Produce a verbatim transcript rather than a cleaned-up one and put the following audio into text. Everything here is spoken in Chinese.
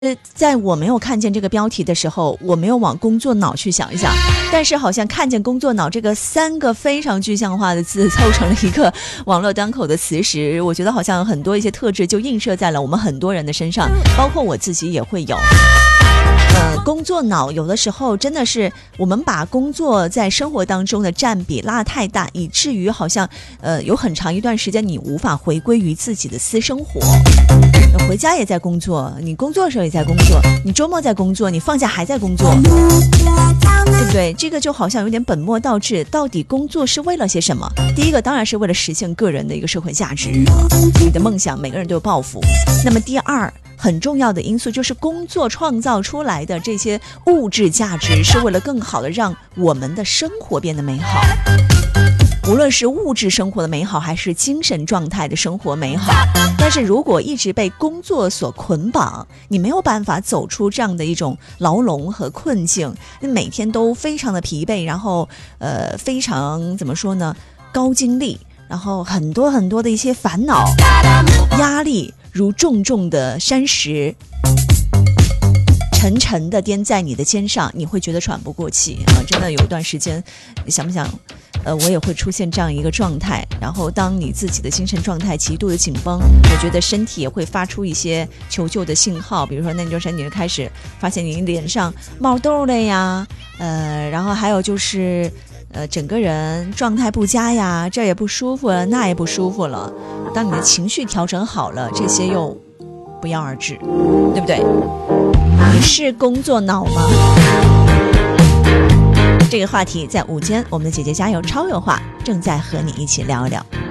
呃，在我没有看见这个标题的时候，我没有往工作脑去想一想，但是好像看见工作脑这个三个非常具象化的字凑成了一个网络当口的词时，我觉得好像很多一些特质就映射在了我们很多人的身上，包括我自己也会有。呃，工作脑有的时候真的是我们把工作在生活当中的占比拉太大，以至于好像呃有很长一段时间你无法回归于自己的私生活。回家也在工作，你工作的时候也在工作，你周末在工作，你放假还在工作，对不对？这个就好像有点本末倒置。到底工作是为了些什么？第一个当然是为了实现个人的一个社会价值，你的梦想，每个人都有抱负。那么第二很重要的因素就是工作创造出来的这些物质价值是为了更好的让我们的生活变得美好，无论是物质生活的美好还是精神状态的生活美好。但是如果一直被工作所捆绑，你没有办法走出这样的一种牢笼和困境，你每天都非常的疲惫，然后呃非常怎么说呢，高精力，然后很多很多的一些烦恼压力如重重的山石沉沉的颠在你的肩上，你会觉得喘不过气啊！真的有一段时间，你想不想呃，我也会出现这样一个状态，然后当你自己的精神状态极度的紧绷，我觉得身体也会发出一些求救的信号，比如说那段时间你就开始发现你脸上冒痘了呀，呃，然后还有就是呃，整个人状态不佳呀，这也不舒服了，那也不舒服了。当你的情绪调整好了，这些又不药而治，对不对？你是工作脑吗？这个话题在午间，我们的姐姐加油超有话正在和你一起聊一聊。